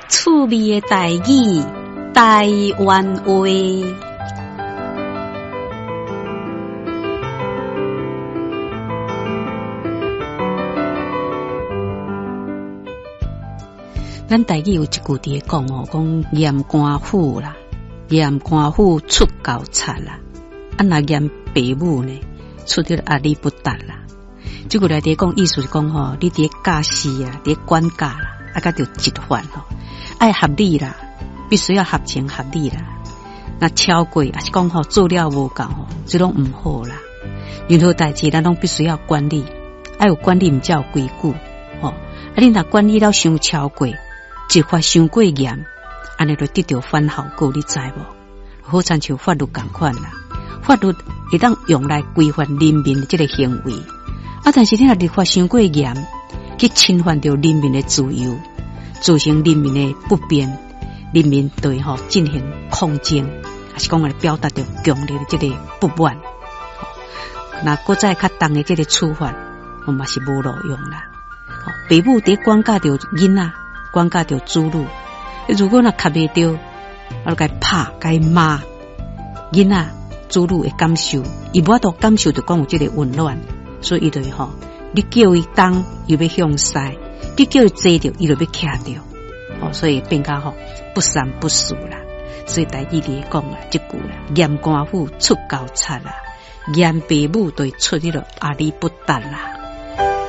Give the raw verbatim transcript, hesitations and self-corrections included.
趣味的台语，台湾话。咱台语有一句伫讲哦，讲验官府啦，验官府出高贼啦，啊那验爸母呢，出到阿里不达啦。这句来伫讲意思是讲吼，你伫教事啊，伫管教啦，啊甲着执法吼，爱合理啦，必须要合情合理啦。那超过还是讲吼做了无够吼，这拢唔好啦。任何代志咱拢必须要管理，爱有管理唔才有规矩吼。啊，你若管理了伤超过，执法伤过严，安尼就得到反效果，你知无？好亲像法律共款啦，法律会当用来规范人民的这个行为。啊！但是你若立法伤过严，去侵犯到人民的自由，造成人民的不便，人民对吼进行抗争，还是讲来表达着强烈的这个不满。那搁再较重的这个处罚，我嘛是无路用啦。父母伫管教着囡仔，管教着子女，如果若卡袂着，啊，该拍，该骂，囡仔子女会感受，伊无法度感受着讲有这个温暖。所以伊就吼，你叫伊东，伊要向西；你叫伊坐着，伊就要徛着。哦，所以变甲吼不三不四啦。所以台语里讲啦，这句啦，验官府出高贼啦，验爸母对出迄个阿里不达啦。